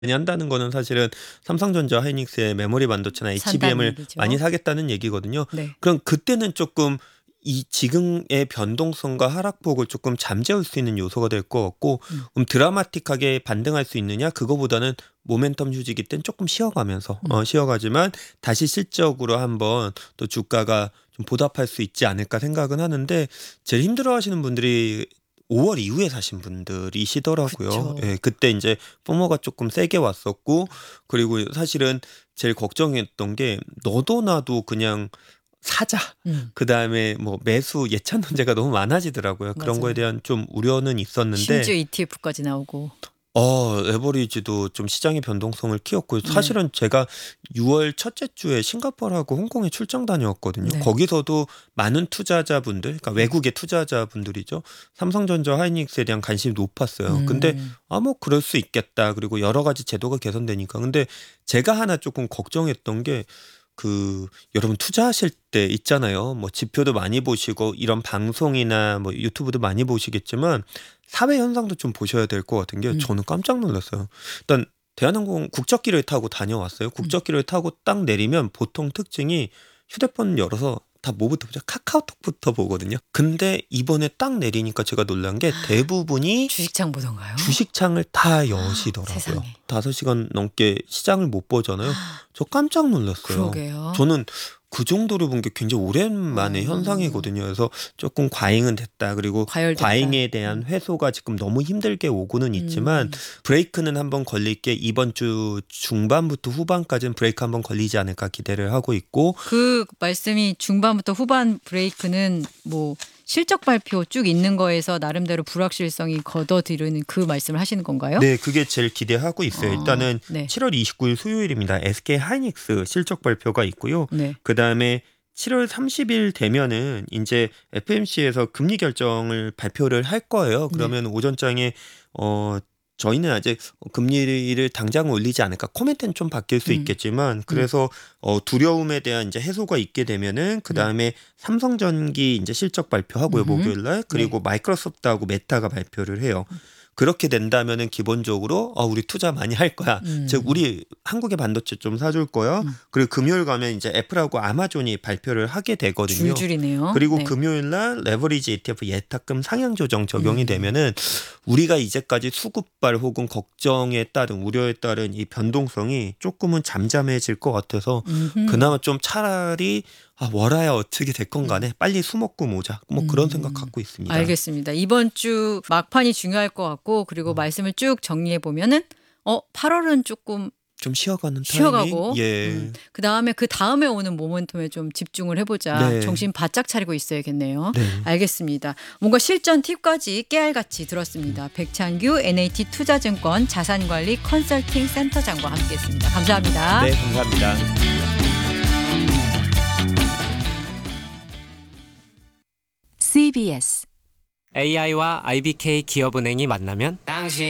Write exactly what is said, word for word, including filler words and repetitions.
많이 한다는 거는 사실은 삼성전자 하이닉스의 메모리 반도체나 산다는 에이치비엠을 얘기죠. 많이 사겠다는 얘기거든요. 네. 그럼 그때는 쪼끔 이 지금의 변동성과 하락폭을 쪼끔 잠재울 수 있는 요소가 될 것 같고 음. 음 드라마틱하게 반등할 수 있느냐 그거보다는 모멘텀 휴지기 땐 쪼끔 쉬어가면서 음. 어 쉬어가지만 다시 실적으로 한번 또 주가가 좀 보답할 수 있지 않을까 생각은 하는데 제일 힘들어하시는 분들이 오월 이후에 사신 분들이시더라고요. 그쵸. 예. 그때 인제 포모가 쪼끔 세게 왔었고 그리고 사실은 제일 걱정했던 게 너도 나도 그냥 사자. 음. 그다음에 뭐 매수 예찬 논제가 너무 많아지더라고요. 그런 거에 맞아요. 대한 좀 우려는 있었는데 심지어 이티에프까지 나오고. 어 레버리지도 좀 시장의 변동성을 키웠고 네. 사실은 제가 유월 첫째 주에 싱가포르하고 홍콩에 출장 다녀왔거든요. 네. 거기서도 많은 투자자분들 그러니까 외국의 투자자분들이죠. 삼성전자 하이닉스에 대한 관심이 높았어요. 근데 음. '아 뭐 그럴 수 있겠다.' 그리고 여러 가지 제도가 개선되니까. 근데 제가 하나 쪼끔 걱정했던 게 그 여러분 투자하실 때 있잖아요. 뭐 지표도 많이 보시고 이런 방송이나 뭐 유튜브도 많이 보시겠지만 사회 현상도 좀 보셔야 될 것 같은 게 음. 저는 깜짝 놀랐어요. 일단 대한항공 국적기를 타고 다녀왔어요. 음. 국적기를 타고 딱 내리면 보통 특징이 휴대폰 열어서 다 뭐부터 보죠? 카카오톡부터 보거든요. 근데 이번에 딱 내리니까 제가 놀란 게 대부분이 주식창 보던가요? 주식창을 다 여시더라고요. 세상에. 다섯 시간 넘게 시장을 못 보잖아요. 저 깜짝 놀랐어요. 그러게요. 저는 그 정도로 본 게 굉장히 오랜만의 어. 현상이거든요. 그래서 쪼끔 과잉은 됐다. 그리고 과열됐다. 과잉에 대한 음. 회수가 지금 너무 힘들게 오고는 있지만 음. 브레이크는 한번 걸릴 게 이번 주 중반부터 후반까지는 브레이크 한번 걸리지 않을까 기대를 하고 있고 그 말씀이 중반부터 후반 브레이크는 뭐 실적 발표 쭉 있는 거에서 나름대로 불확실성이 걷어들이는 그 말씀을 하시는 건가요? 네. 그게 제일 기대하고 있어요. 어. 일단은 네. 칠월 이십구일 수요일입니다. 에스케이 하이닉스 실적 발표가 있고요. 네. 그다음에 칠월 삼십일 되면은 인제 에프오엠씨에서 금리 결정을 발표를 할 거예요. 네. 그러면 오전장에 어 저희는 아직 금리를 당장 올리지 않을까 코멘트는 좀 바뀔 수 음. 있겠지만 음. 그래서 어 두려움에 대한 인제 해소가 있게 되면은 네. 그다음에 삼성전기 인제 실적 발표하고요, 음흠. 목요일 날. 그리고 네. 마이크로소프트하고 메타가 발표를 해요. 음. 그렇게 된다면은 기본적으로 '어 우리 투자 많이 할 거야.' 즉 음. '우리 한국의 반도체 좀 사줄 거야.' 음. 그리고 금요일 가면 인제 애플하고 아마존이 발표를 하게 되거든요. 줄줄이네요. 그리고 네. 금요일 날 레버리지 이티에프 예탁금 상향 조정 적용이 음. 되면은 우리가 이제까지 수급발 혹은 걱정에 따른 우려에 따른 이 변동성이 쪼끔은 잠잠해질 것 같아서 음흠. 그나마 좀 차라리 '아 월화야 어떻게 됐건 간에 음. 빨리 수먹고 오자.' 뭐 그런 생각 음. 갖고 있습니다. 알겠습니다. 이번 주 막판이 중요할 것 같고 그리고 음. 말씀을 쭉 정리해 보면은 어 팔월은 쪼끔 좀 쉬어가는 타이밍? 쉬어가고 예. 음 그다음에 그다음에 오는 모멘텀에 좀 집중을 해 보자. 네. 정신 바짝 차리고 있어야겠네요. 네. 알겠습니다. 뭔가 실전 팁까지 깨알같이 들었습니다. 백창규 엔에이티투자증권 자산관리 컨설팅 센터장과 함께했습니다. 감사합니다. 네. 감사합니다. 씨비에스 에이아이와 아이비케이 기업은행이 만나면 당신